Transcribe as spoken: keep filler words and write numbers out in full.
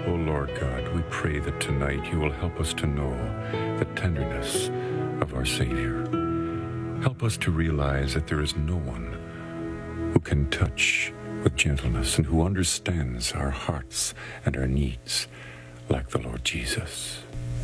O Lord God, we pray that tonight you will help us to know the tenderness of our Savior. Help us to realize that there is no one who can touch with gentleness and who understands our hearts and our needs like the Lord Jesus.